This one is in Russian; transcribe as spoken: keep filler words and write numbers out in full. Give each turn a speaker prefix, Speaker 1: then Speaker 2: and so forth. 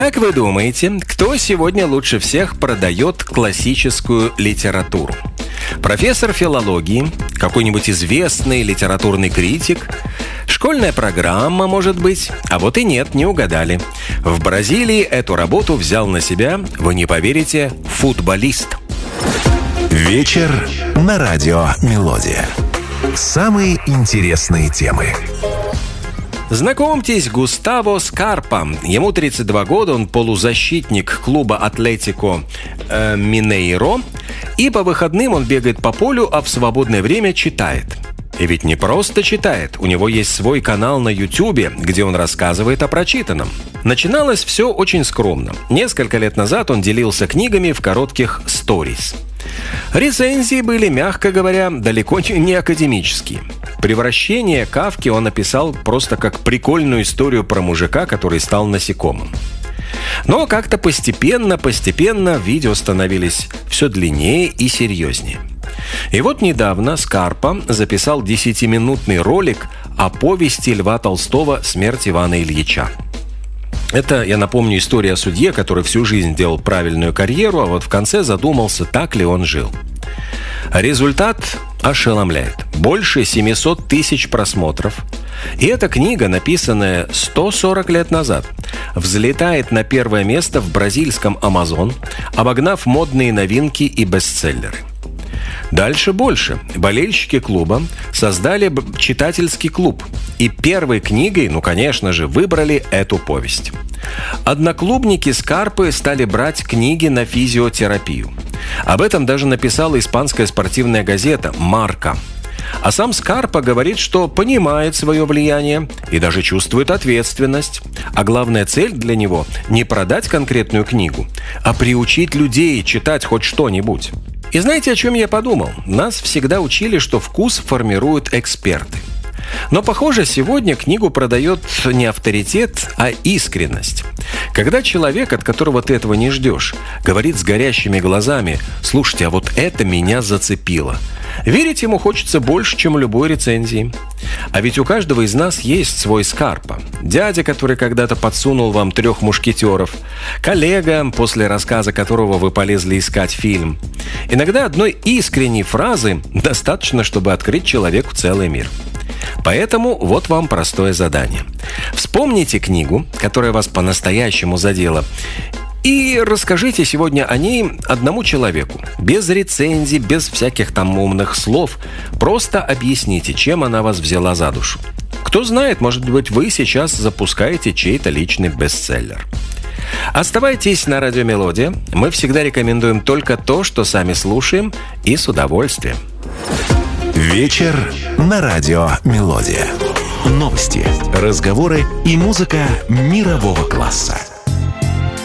Speaker 1: Как вы думаете, кто сегодня лучше всех продает классическую литературу? Профессор филологии, какой-нибудь известный литературный критик, школьная программа, может быть? А вот и нет, не угадали. В Бразилии эту работу взял на себя, вы не поверите, футболист.
Speaker 2: Вечер на радио «Мелодия». Самые интересные темы.
Speaker 1: Знакомьтесь, Густаво Скарпа. Ему тридцать два года, он полузащитник клуба Атлетико э, Минейро. И по выходным он бегает по полю, а в свободное время читает. И ведь не просто читает, у него есть свой канал на Ютубе, где он рассказывает о прочитанном. Начиналось все очень скромно. Несколько лет назад он делился книгами в коротких сторис. Рецензии были, мягко говоря, далеко не академические. «Превращение» Кафки он описал просто как прикольную историю про мужика, который стал насекомым. Но как-то постепенно-постепенно видео становились все длиннее и серьезнее. И вот недавно Скарпа записал десятиминутный ролик о повести Льва Толстого «Смерть Ивана Ильича». Это, я напомню, история о судье, который всю жизнь делал правильную карьеру, а вот в конце задумался, так ли он жил. Результат ошеломляет. Больше семьсот тысяч просмотров. И эта книга, написанная сто сорок лет назад, взлетает на первое место в бразильском Amazon, обогнав модные новинки и бестселлеры. Дальше больше. Болельщики клуба создали читательский клуб. И первой книгой, ну, конечно же, выбрали эту повесть. Одноклубники Скарпы стали брать книги на физиотерапию. Об этом даже написала испанская спортивная газета «Марка». А сам Скарпа говорит, что понимает свое влияние и даже чувствует ответственность. А главная цель для него – не продать конкретную книгу, а приучить людей читать хоть что-нибудь. И знаете, о чем я подумал? Нас всегда учили, что вкус формируют эксперты. Но, похоже, сегодня книгу продает не авторитет, а искренность. Когда человек, от которого ты этого не ждешь, говорит с горящими глазами: «Слушайте, а вот это меня зацепило», верить ему хочется больше, чем любой рецензии. А ведь у каждого из нас есть свой Скарпа. Дядя, который когда-то подсунул вам трех мушкетеров. Коллега, после рассказа которого вы полезли искать фильм. Иногда одной искренней фразы достаточно, чтобы открыть человеку целый мир. Поэтому вот вам простое задание. Вспомните книгу, которая вас по-настоящему задела, и расскажите сегодня о ней одному человеку. Без рецензий, без всяких там умных слов. Просто объясните, чем она вас взяла за душу. Кто знает, может быть, вы сейчас запускаете чей-то личный бестселлер. Оставайтесь на радио «Мелодия». Мы всегда рекомендуем только то, что сами слушаем, и с удовольствием.
Speaker 2: Вечер на радио «Мелодия». Новости, разговоры и музыка мирового класса.